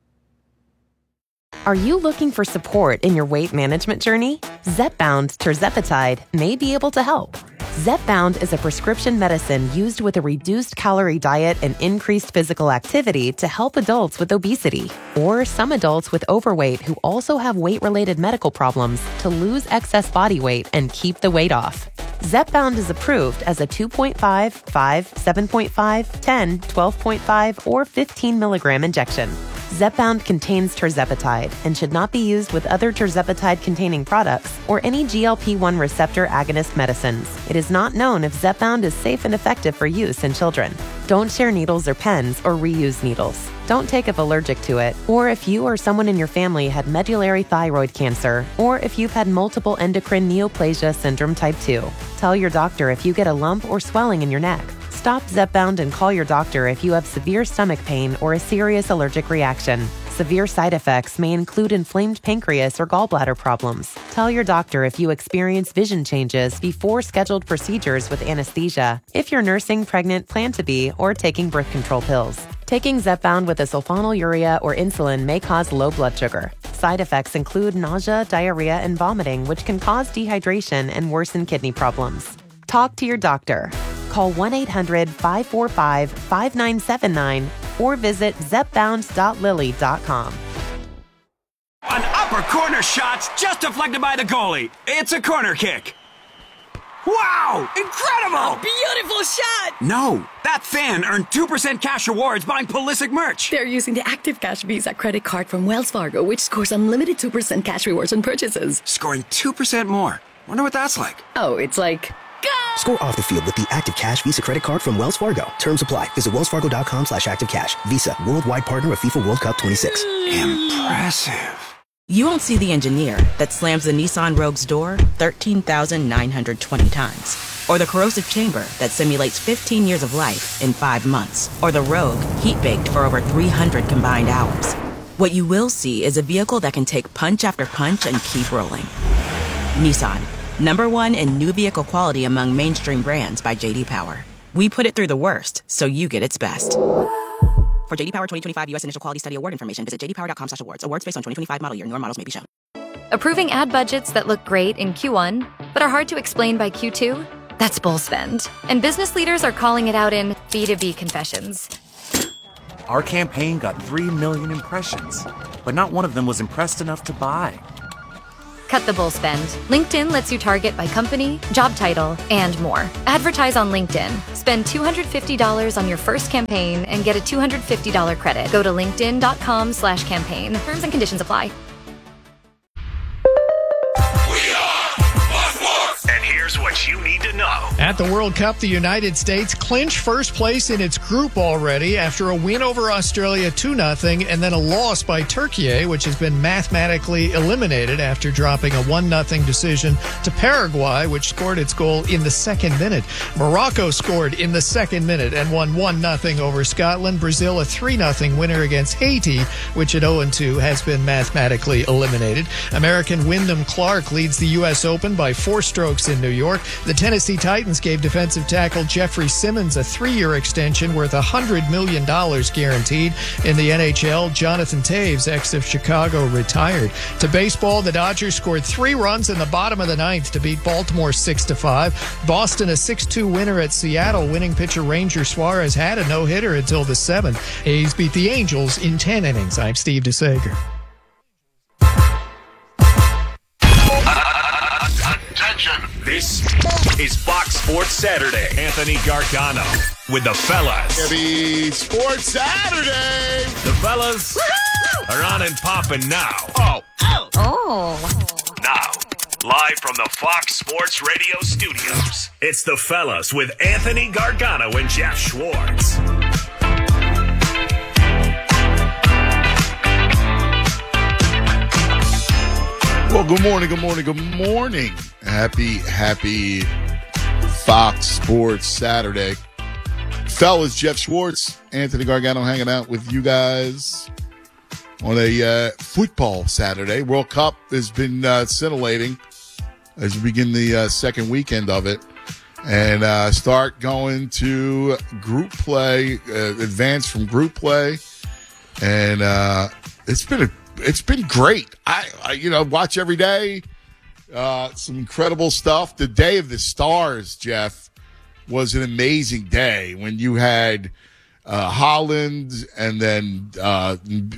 Are you looking for support in your weight management journey? Zepbound tirzepatide may be able to help. Zepbound is a prescription medicine used with a reduced calorie diet and increased physical activity to help adults with obesity or some adults with overweight who also have weight-related medical problems to lose excess body weight and keep the weight off. Zepbound is approved as a two point five, five, seven point five, ten, twelve point five, or fifteen milligram injection. Zepbound contains tirzepatide and should not be used with other tirzepatide-containing products or any G L P one receptor agonist medicines. It is not known if Zepbound is safe and effective for use in children. Don't share needles or pens or reuse needles. Don't take if allergic to it, or if you or someone in your family had medullary thyroid cancer, or if you've had multiple endocrine neoplasia syndrome type two. Tell your doctor if you get a lump or swelling in your neck. Stop Zepbound and call your doctor if you have severe stomach pain or a serious allergic reaction. Severe side effects may include inflamed pancreas or gallbladder problems. Tell your doctor if you experience vision changes before scheduled procedures with anesthesia, if you're nursing, pregnant, plan to be, or taking birth control pills. Taking Zepbound with a sulfonylurea or insulin may cause low blood sugar. Side effects include nausea, diarrhea, and vomiting, which can cause dehydration and worsen kidney problems. Talk to your doctor. Call one eight hundred, five four five, five nine seven nine or visit zepbound dot lilly dot com. An upper corner shot's just deflected by the goalie. It's a corner kick. Wow! Incredible! A beautiful shot! No, that fan earned two percent cash rewards buying Pulisic merch. They're using the Active Cash Visa credit card from Wells Fargo, which scores unlimited two percent cash rewards on purchases. Scoring two percent more. Wonder what that's like. Oh, it's like... Score off the field with the Active Cash Visa credit card from Wells Fargo. Terms apply. Visit wellsfargo.com slash activecash. Visa, worldwide partner of FIFA World Cup twenty-six. Impressive. You won't see the engineer that slams the Nissan Rogue's door thirteen thousand nine hundred twenty times. Or the corrosive chamber that simulates fifteen years of life in five months. Or the Rogue heat-baked for over three hundred combined hours. What you will see is a vehicle that can take punch after punch and keep rolling. Nissan. Number one in new vehicle quality among mainstream brands by J D Power. We put it through the worst, so you get its best. For J D Power twenty twenty-five U S Initial Quality Study Award information, visit j d power dot com slash awards. Awards based on twenty twenty-five model year. Newer models may be shown. Approving ad budgets that look great in Q one, but are hard to explain by Q two? That's bull spend. And business leaders are calling it out in B two B confessions. Our campaign got three million impressions, but not one of them was impressed enough to buy. Cut the bull spend. LinkedIn lets you target by company, job title, and more. Advertise on LinkedIn. Spend two hundred fifty dollars on your first campaign and get a two hundred fifty dollars credit. Go to linkedin.com slash campaign. Terms and conditions apply. And here's what you need to know. At the World Cup, the United States clinched first place in its group already after a win over Australia two nothing and then a loss by Turkey, which has been mathematically eliminated after dropping a one nothing decision to Paraguay, which scored its goal in the second minute. Morocco scored in the second minute and won one nothing over Scotland. Brazil, a three nothing winner against Haiti, which at oh and two has been mathematically eliminated. American Wyndham Clark leads the U S Open by four strokes in New York. The Tennessee Titans gave defensive tackle Jeffrey Simmons a three-year extension worth one hundred million dollars guaranteed. In the N H L, Jonathan Taves, ex of Chicago, retired. To baseball, the Dodgers scored three runs in the bottom of the ninth to beat Baltimore six to five. Boston, a six two winner at Seattle. Winning pitcher Ranger Suarez had a no-hitter until the seventh. A's beat the Angels in ten innings. I'm Steve DeSager. This is Fox Sports Saturday. Anthony Gargano with the fellas. Happy Sports Saturday. The fellas Woo-hoo! Are on and popping now. Oh. Oh. Oh. Now, live from the Fox Sports Radio studios, it's the fellas with Anthony Gargano and Jeff Schwartz. Well, good morning, good morning, good morning. Happy, happy Fox Sports Saturday. Fellas, Jeff Schwartz, Anthony Gargano hanging out with you guys on a uh, football Saturday. World Cup has been uh, scintillating as we begin the uh, second weekend of it and uh, start going to group play, uh, advance from group play. And uh, it's been a It's been great. I, I, you know, watch every day. Uh, some incredible stuff. The Day of the Stars, Jeff, was an amazing day when you had uh, Holland and then uh,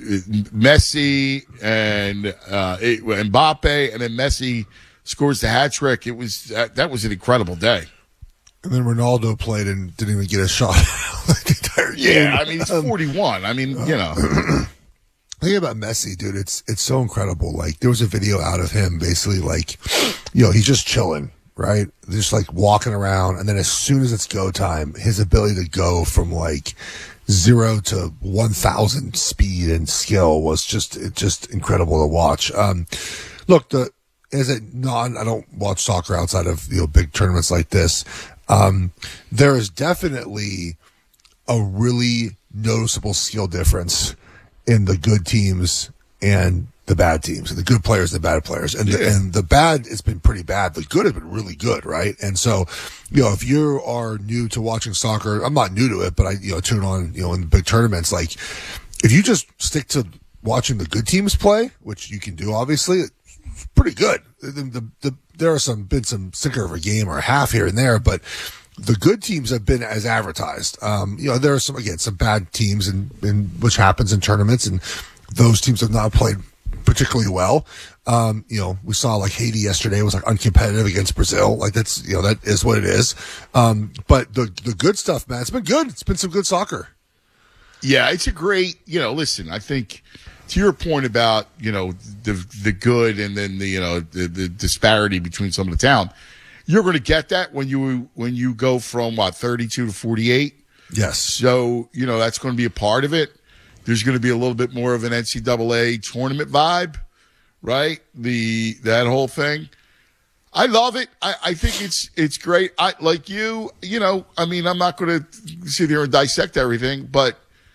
Messi and uh, it, Mbappe, and then Messi scores the hat trick. It was that, that was an incredible day. And then Ronaldo played and didn't even get a shot the entire game. Yeah, I mean, he's forty-one. I mean, you know. The thing about Messi, dude, it's it's so incredible. Like, there was a video out of him basically, like, you know, he's just chilling, right? Just like walking around, and then as soon as it's go time, his ability to go from like zero to one thousand speed and skill was just it just incredible to watch. Um, look, the as a non, I don't watch soccer outside of, you know, big tournaments like this. Um, there is definitely a really noticeable skill difference in the good teams and the bad teams, and the good players and the bad players. And, yeah. the, and the bad has been pretty bad. The good has been really good, right? And so, you know, if you are new to watching soccer, I'm not new to it, but I, you know, tune on, you know, in big tournaments, like, if you just stick to watching the good teams play, which you can do, obviously, it's pretty good. The, the, the, there are some, been some sinker of a game or a half here and there, but the good teams have been as advertised. Um, you know, there are some, again, some bad teams, and in, in, which happens in tournaments, and those teams have not played particularly well. Um, you know, we saw like Haiti yesterday was like uncompetitive against Brazil. Like, that's, you know, that is what it is. Um, but the, the good stuff, man, it's been good. It's been some good soccer. Yeah, it's a great, you know, listen, I think to your point about, you know, the, the good and then the, you know, the, the disparity between some of the talent, you're going to get that when you when you go from, what, thirty-two to forty-eight? Yes. So, you know, that's going to be a part of it. There's going to be a little bit more of an N C double A tournament vibe, right? The that whole thing. I love it. I, I think it's it's great. I like you, you know, I mean, I'm not going to sit here and dissect everything, but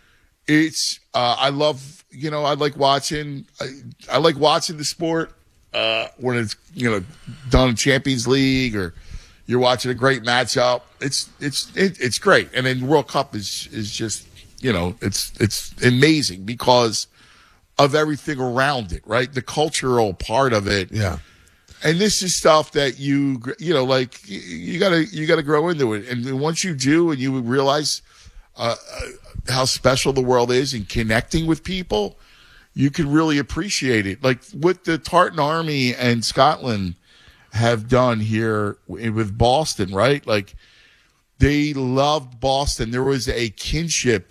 it's uh, I love, you know, I like watching I, I like watching the sport. Uh, when it's, you know, done in Champions League or you're watching a great matchup, it's it's it, it's great. And then World Cup is is just, you know, it's it's amazing because of everything around it, right? The cultural part of it. Yeah. And this is stuff that you, you know, like you gotta, you gotta grow into it. And once you do, and you realize uh, how special the world is and connecting with people, you can really appreciate it. Like what the Tartan Army and Scotland have done here with Boston, right? Like they loved Boston. There was a kinship